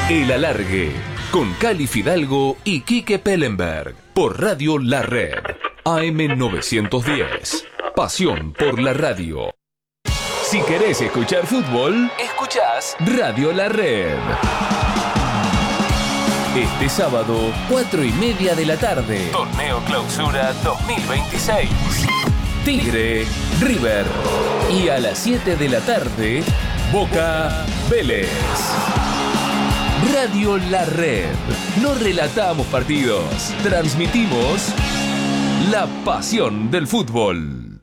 El Alargue, con Cali Fidalgo y Quique Pellenberg, por Radio La Red, AM 910. Pasión por la radio. Si querés escuchar fútbol, escuchás Radio La Red. Este sábado, 4:30 de la tarde. Torneo Clausura 2026. Tigre, River. Y a las 7 de la tarde, Boca, Vélez. Radio La Red. No relatamos partidos, transmitimos la pasión del fútbol.